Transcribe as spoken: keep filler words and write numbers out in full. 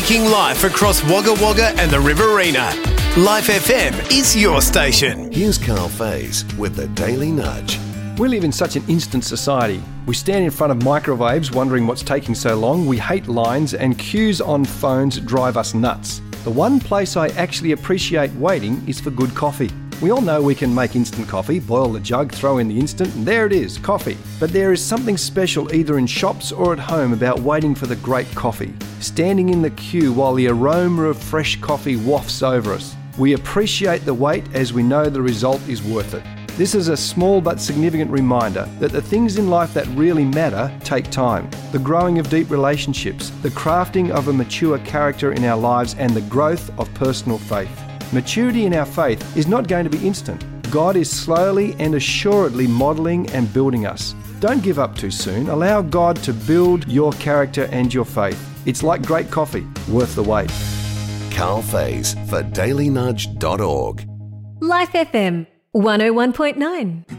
making life across Wagga Wagga and the Riverina. Life F M is your station. Here's Carl Faze with the Daily Nudge. We live in such an instant society. We stand in front of microwaves wondering what's taking so long. We hate lines, and queues on phones drive us nuts. The one place I actually appreciate waiting is for good coffee. We all know we can make instant coffee, boil the jug, throw in the instant, and there it is, coffee. But there is something special either in shops or at home about waiting for the great coffee. Standing in the queue while the aroma of fresh coffee wafts over us. We appreciate the wait as we know the result is worth it. This is a small but significant reminder that the things in life that really matter take time. The growing of deep relationships, the crafting of a mature character in our lives, and the growth of personal faith. Maturity in our faith is not going to be instant. God is slowly and assuredly modelling and building us. Don't give up too soon. Allow God to build your character and your faith. It's like great coffee, worth the wait. Carl Faze for daily nudge dot org. Life F M one oh one point nine.